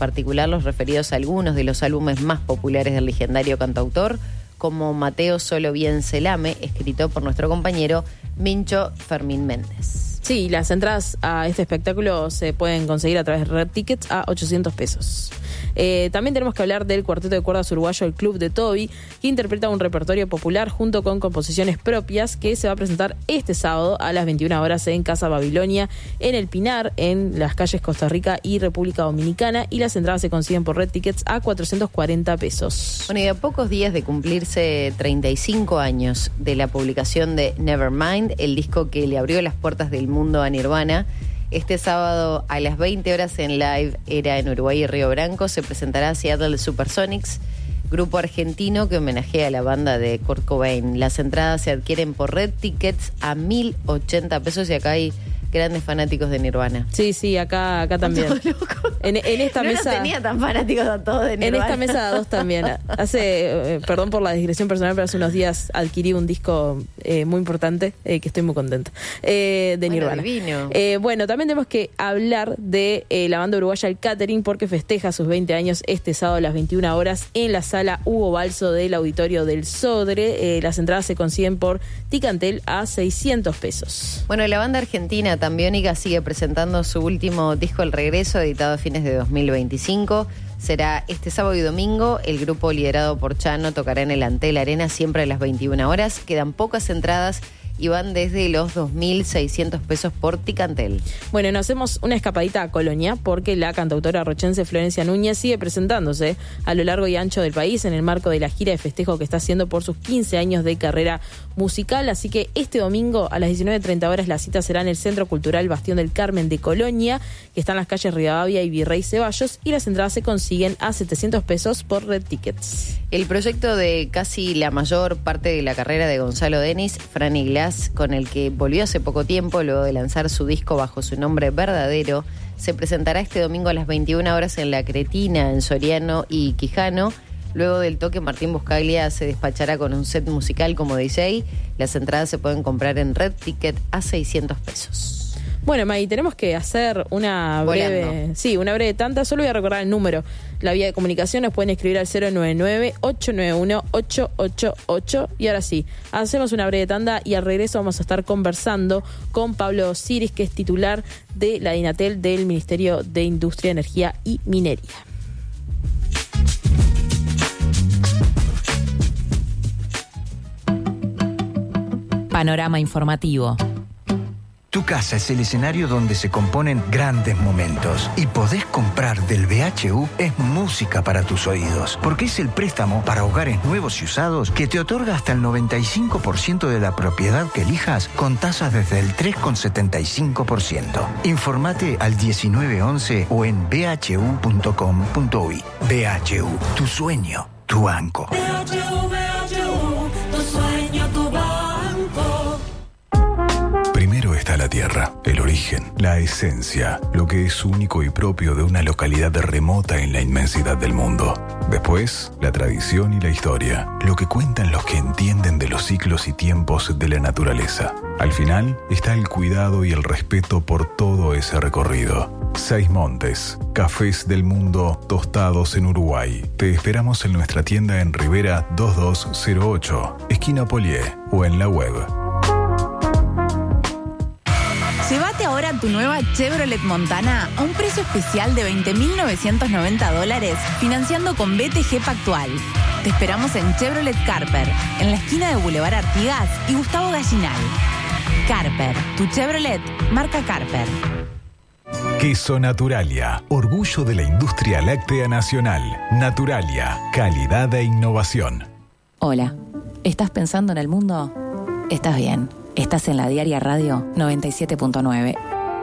particular los referidos a algunos de los álbumes más populares del legendario cantautor, como Mateo Solo Bien Se Lame, escrito por nuestro compañero Mincho Fermín Méndez. Sí, las entradas a este espectáculo se pueden conseguir a través de Red Tickets a 800 pesos. También tenemos que hablar del cuarteto de cuerdas uruguayo El Club de Toby, que interpreta un repertorio popular junto con composiciones propias, que se va a presentar este sábado a las 21 horas en Casa Babilonia, en El Pinar, en las calles Costa Rica y República Dominicana, y las entradas se consiguen por Red Tickets a 440 pesos. Bueno, y a pocos días de cumplirse 35 años de la publicación de Nevermind, el disco que le abrió las puertas del mundo a Nirvana, este sábado a las 20 horas en Live Era en Uruguay y Río Branco se presentará Seattle Supersonics, grupo argentino que homenajea a la banda de Kurt Cobain. Las entradas se adquieren por Red Tickets a 1.080 pesos y acá hay grandes fanáticos de Nirvana. Sí, acá también. En esta mesa no tenía tan fanáticos a todos de Nirvana. En esta mesa de dos también. Perdón por la digresión personal, pero hace unos días adquirí un disco muy importante, que estoy muy contenta, de Nirvana. Divino. Bueno, también tenemos que hablar de la banda uruguaya El Catering, porque festeja sus 20 años este sábado a las 21 horas en la sala Hugo Balso del Auditorio del Sodre. Las entradas se consiguen por Ticantel a 600 pesos. Bueno, la banda argentina Tambiónica sigue presentando su último disco El Regreso, editado a fines de 2025. Será este sábado y domingo. El grupo liderado por Chano tocará en el Antel Arena siempre a las 21 horas. Quedan pocas entradas y van desde los 2.600 pesos por Ticantel. Bueno, nos hacemos una escapadita a Colonia porque la cantautora rochense Florencia Núñez sigue presentándose a lo largo y ancho del país en el marco de la gira de festejo que está haciendo por sus 15 años de carrera musical. Así que este domingo a las 19:30 horas la cita será en el Centro Cultural Bastión del Carmen de Colonia, que está en las calles Rivadavia y Virrey Ceballos, y las entradas se consiguen a 700 pesos por Red Tickets. El proyecto de casi la mayor parte de la carrera de Gonzalo Denis, Franny Glass, con el que volvió hace poco tiempo luego de lanzar su disco bajo su nombre verdadero, se presentará este domingo a las 21 horas en La Cretina, en Soriano y Quijano. Luego del toque, Martín Buscaglia se despachará con un set musical como DJ. Las entradas se pueden comprar en Red Ticket a 600 pesos. Bueno, May, tenemos que hacer una breve tanda. Solo voy a recordar el número. La vía de comunicación nos pueden escribir al 099-891-888. Y ahora sí, hacemos una breve tanda y al regreso vamos a estar conversando con Pablo Siris, que es titular de la DINATEL del Ministerio de Industria, Energía y Minería. Panorama informativo. Tu casa es el escenario donde se componen grandes momentos. Y podés comprar del BHU es música para tus oídos, porque es el préstamo para hogares nuevos y usados que te otorga hasta el 95% de la propiedad que elijas con tasas desde el 3,75%. Informate al 1911 o en bhu.com.uy. BHU, tu sueño, tu banco. BHU, tu sueño, tu banco. Primero está la tierra, el origen, la esencia, lo que es único y propio de una localidad remota en la inmensidad del mundo. Después, la tradición y la historia, lo que cuentan los que entienden de los ciclos y tiempos de la naturaleza. Al final está el cuidado y el respeto por todo ese recorrido. Seis Montes, cafés del mundo tostados en Uruguay. Te esperamos en nuestra tienda en Rivera 2208, esquina Polié, o en la web. Llévate ahora tu nueva Chevrolet Montana a un precio especial de $20.990, financiando con BTG Pactual. Te esperamos en Chevrolet Carper, en la esquina de Boulevard Artigas y Gustavo Gallinal. Carper, tu Chevrolet, marca Carper. Queso Naturalia, orgullo de la industria láctea nacional. Naturalia, calidad e innovación. Hola, ¿estás pensando en el mundo? Estás bien. Estás en la Diaria Radio 97.9.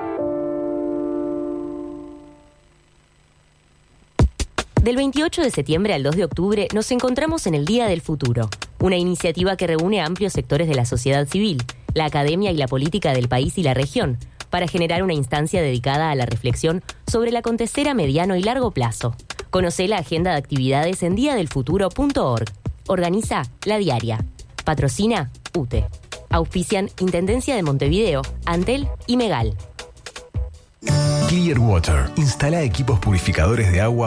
Del 28 de septiembre al 2 de octubre nos encontramos en el Día del Futuro, una iniciativa que reúne a amplios sectores de la sociedad civil, la academia y la política del país y la región, para generar una instancia dedicada a la reflexión sobre el acontecer a mediano y largo plazo. Conocé la agenda de actividades en diadelfuturo.org. Organiza La Diaria. Patrocina UTE. Auspician Intendencia de Montevideo, Antel y Megal. Clear Water. Instala equipos purificadores de agua